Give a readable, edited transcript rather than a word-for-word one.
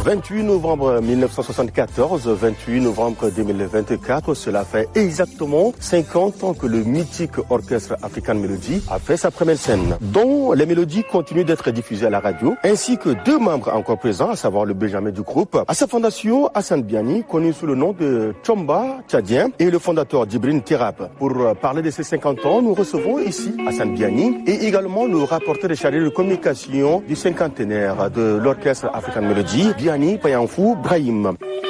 28 novembre 1974, 28 novembre 2024, cela fait exactement 50 ans que le mythique orchestre African Melody a fait sa première scène, dont les mélodies continuent d'être diffusées à la radio, ainsi que 2 membres encore présents, à savoir le Benjamin du groupe. À sa fondation, Hassan Biani, connu sous le nom de Chomba Tchadien, et le fondateur d'Ibrin Terap. Pour parler de ces 50 ans, nous recevons ici Hassan Biani et également le rapporteur chargé de communication du cinquantenaire de l'orchestre African Melody, Biani Payanfou Brahim.